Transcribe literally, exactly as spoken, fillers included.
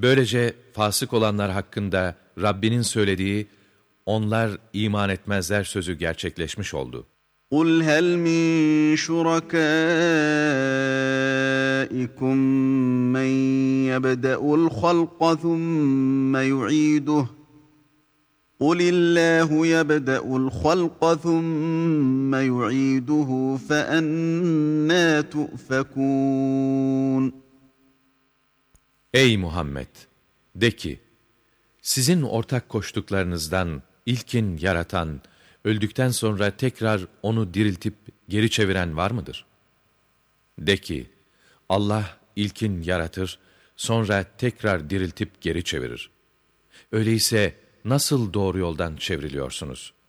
Böylece fasık olanlar hakkında Rabbinin söylediği, onlar iman etmezler sözü gerçekleşmiş oldu. قُلْ هَلْ مِنْ شُرَكَائِكُمْ مَنْ يَبْدَأُ الْخَلْقَ ثُمَّ يُعِيدُهُ قُلِ اللّٰهُ يَبْدَأُ الْخَلْقَ ثُمَّ يُعِيدُهُ فَأَنَّى تُؤْفَكُونَ Ey Muhammed! De ki, sizin ortak koştuklarınızdan ilkin yaratan, öldükten sonra tekrar onu diriltip geri çeviren var mıdır? De ki, Allah ilkin yaratır, sonra tekrar diriltip geri çevirir. Öyleyse nasıl doğru yoldan çevriliyorsunuz?